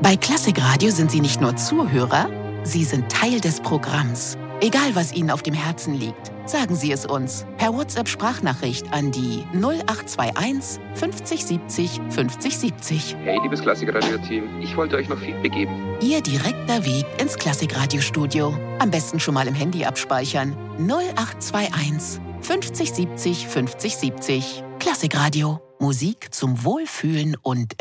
Bei Klassikradio sind Sie nicht nur Zuhörer, Sie sind Teil des Programms. Egal, was Ihnen auf dem Herzen liegt, sagen Sie es uns per WhatsApp-Sprachnachricht an die 0821 50 70 50 70. Hey, liebes Klassikradio-Team, ich wollte euch noch Feedback geben. Ihr direkter Weg ins Klassikradio-Studio. Am besten schon mal im Handy abspeichern. 0821 50 70 50 70. Klassikradio. Musik zum Wohlfühlen und